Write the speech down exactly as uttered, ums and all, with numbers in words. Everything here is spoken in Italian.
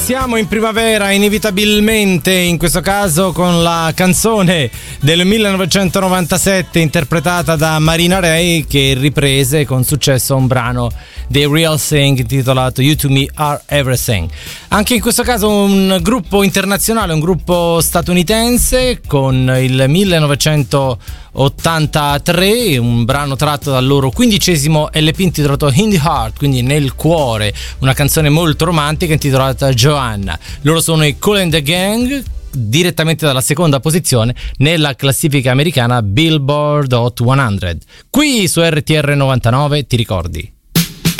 Siamo in primavera inevitabilmente, in questo caso con la canzone del millenovecentonovantasette interpretata da Marina Ray, che riprese con successo un brano dei Real Thing intitolato You To Me Are Everything. Anche in questo caso un gruppo internazionale, un gruppo statunitense, con il millenovecentottantatré, un brano tratto dal loro quindicesimo L P intitolato In The Heart, quindi nel cuore, una canzone molto romantica intitolata Joanna. Loro sono i Kool and the Gang, direttamente dalla seconda posizione nella classifica americana Billboard Hot cento. Qui su R T R novantanove, ti ricordi?